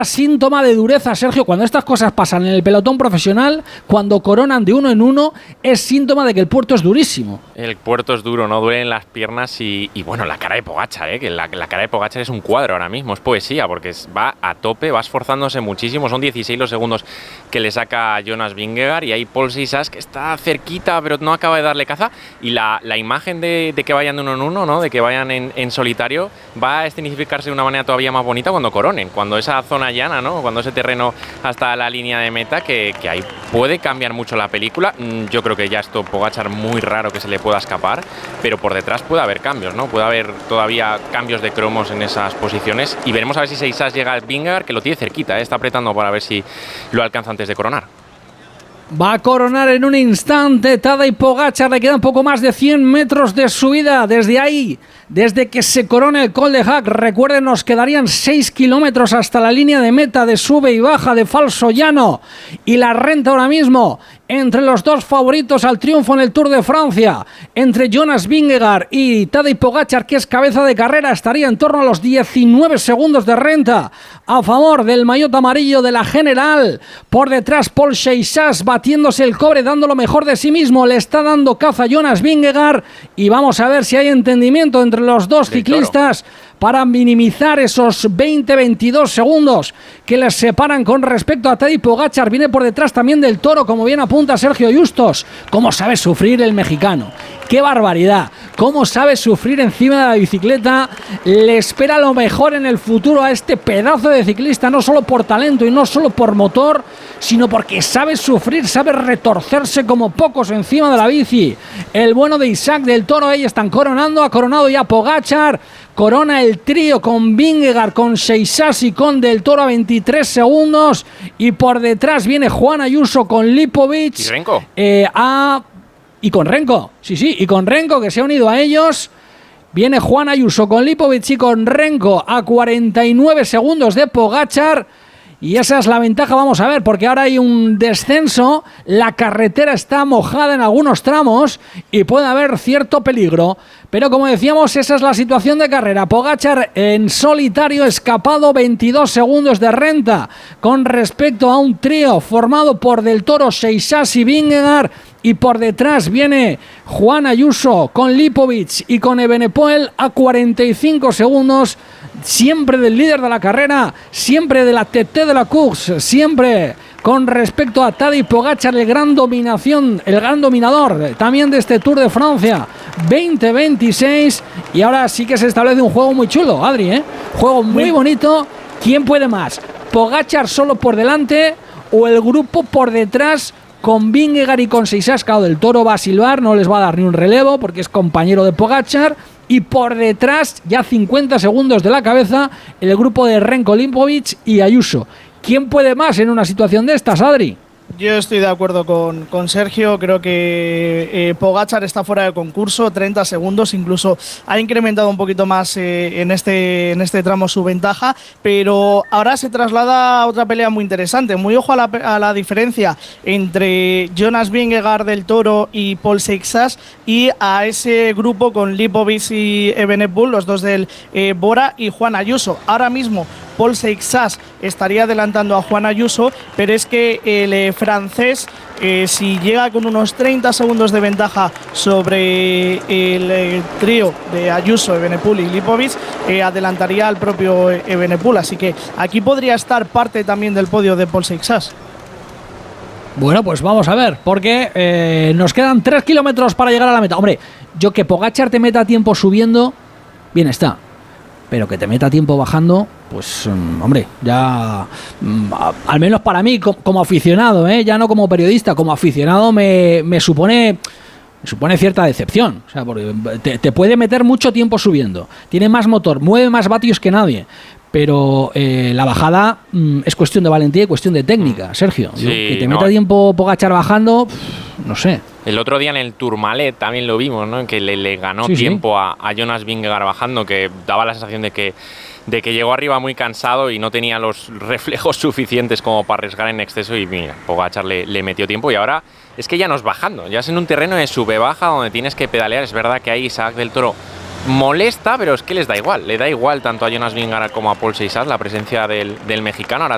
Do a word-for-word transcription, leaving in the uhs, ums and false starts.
síntoma de dureza, Sergio. Cuando estas cosas pasan en el pelotón profesional, cuando coronan de uno en uno, es síntoma de que el puerto es durísimo. El puerto es duro, no duelen las piernas y, y bueno, la cara de Pogačar, ¿eh? que la, la cara de Pogačar es un cuadro ahora mismo, es poesía, porque va a tope, va esforzándose muchísimo. Son dieciséis los segundos que le saca a Jonas Vingegaard y hay Paul Seisaas que está cerquita, pero no acaba de darle caza. Y la, la imagen de, de que vayan de uno en uno, ¿no? de que vayan en, en solitario, va a escenificarse de una manera todavía más bonita cuando coronen, cuando esa zona llana, ¿no? Cuando ese terreno hasta la línea de meta, que, que ahí puede cambiar mucho la película. Yo creo que ya esto Pogačar muy raro que se le pueda escapar, pero por detrás puede haber cambios, ¿no? Puede haber todavía cambios de cromos en esas posiciones y veremos a ver si Seisaas llega al Vingegaard, que lo tiene cerquita, ¿eh? Está apretando para ver si lo alcanza antes de coronar. Va a coronar en un instante Tadej Pogačar, le quedan poco más de cien metros de subida. Desde ahí, desde que se corone el Col de Hac, recuerden, nos quedarían seis kilómetros hasta la línea de meta de sube y baja de falso llano. Y la renta ahora mismo entre los dos favoritos al triunfo en el Tour de Francia, entre Jonas Vingegaard y Tadej Pogačar, que es cabeza de carrera, estaría en torno a los diecinueve segundos de renta a favor del maillot amarillo de la general. Por detrás Paul Seisaas batiéndose el cobre, dando lo mejor de sí mismo, le está dando caza a Jonas Vingegaard y vamos a ver si hay entendimiento entre los dos ciclistas para minimizar esos veinte a veintidós segundos que les separan con respecto a Tadej Pogačar. Viene por detrás también del Toro, como bien apunta Sergio Justos. ¿Cómo sabe sufrir el mexicano? ¡Qué barbaridad! ¿Cómo sabe sufrir encima de la bicicleta? Le espera lo mejor en el futuro a este pedazo de ciclista, no solo por talento y no solo por motor, sino porque sabe sufrir, sabe retorcerse como pocos encima de la bici. El bueno de Isaac del Toro, ahí están coronando, ha coronado ya Pogačar. Corona el trío con Vingegaard, con Seisaas y con Del Toro a veintitrés segundos. Y por detrás viene Juan Ayuso con Lipovic. ¿Y Renko? Eh, a... Y con Renko, sí, sí, y con Renko, que se ha unido a ellos. Viene Juan Ayuso con Lipovic y con Renko a cuarenta y nueve segundos de Pogačar. Y esa es la ventaja, vamos a ver, porque ahora hay un descenso, la carretera está mojada en algunos tramos y puede haber cierto peligro. Pero como decíamos, esa es la situación de carrera. Pogačar en solitario, escapado, veintidós segundos de renta con respecto a un trío formado por Del Toro, Seisaas y Vingegaard. Y por detrás viene Juan Ayuso con Lipovic y con Evenepoel a cuarenta y cinco segundos. Siempre del líder de la carrera, siempre de la T T de la Course, siempre con respecto a Tadej Pogačar, el gran dominación, el gran dominador también de este Tour de Francia veinte veintiséis. Y ahora sí que se establece un juego muy chulo, Adri, ¿eh? Juego muy bonito. ¿Quién puede más? ¿Pogačar solo por delante o el grupo por detrás con Vingegaard y con Seisaas? Claro, Del Toro va a silbar, no les va a dar ni un relevo porque es compañero de Pogačar. Y por detrás, ya cincuenta segundos de la cabeza, el grupo de Renko, Lipovic y Ayuso. ¿Quién puede más en una situación de estas, Adri? Yo estoy de acuerdo con, con Sergio, creo que eh, Pogačar está fuera de concurso, treinta segundos, incluso ha incrementado un poquito más eh, en, este, en este tramo su ventaja, pero ahora se traslada a otra pelea muy interesante. Muy ojo a la, a la diferencia entre Jonas Vingegaard, Del Toro y Paul Seisaas y a ese grupo con Lipovic y Evenepoel, los dos del eh, Bora y Juan Ayuso. Ahora mismo Paul Seisaas estaría adelantando a Juan Ayuso, pero es que el eh, francés, eh, si llega con unos treinta segundos de ventaja sobre el eh, trío de Ayuso, Evenepoel y Lipovic, eh, adelantaría al propio Evenepoel. Así que aquí podría estar parte también del podio de Paul Seisaas. Bueno, pues vamos a ver, porque eh, nos quedan tres kilómetros para llegar a la meta. Hombre, yo que Pogačar te meta tiempo subiendo, bien está. Pero que te meta tiempo bajando, pues, um, hombre, ya, um, a, al menos para mí, como, como aficionado, ¿eh? Ya no como periodista, como aficionado me, me supone... Me supone cierta decepción, o sea, porque te, te puede meter mucho tiempo subiendo, tiene más motor, mueve más vatios que nadie, pero eh, la bajada mmm, es cuestión de valentía y cuestión de técnica, Sergio. Sí, Yo, que te no. meta tiempo Pogačar bajando, pff, no sé. El otro día en el Tourmalet también lo vimos, ¿no? Que le, le ganó sí, tiempo sí. A, a Jonas Vingegaard bajando, que daba la sensación de que, de que llegó arriba muy cansado y no tenía los reflejos suficientes como para arriesgar en exceso. Y mira, Pogačar le, le metió tiempo y ahora es que ya no es bajando, ya es en un terreno de sube-baja donde tienes que pedalear. Es verdad que ahí Isaac del Toro molesta, pero es que les da igual, le da igual tanto a Jonas Vingegaard como a Paul Seisaas la presencia del, del mexicano. Ahora